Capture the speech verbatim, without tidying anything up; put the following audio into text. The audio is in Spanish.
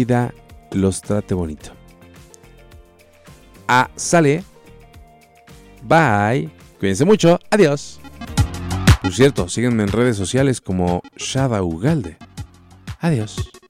vida los trate bonito. Ah, sale. Bye. Cuídense mucho. Adiós. Por cierto, síguenme en redes sociales como Shada Ugalde. Adiós.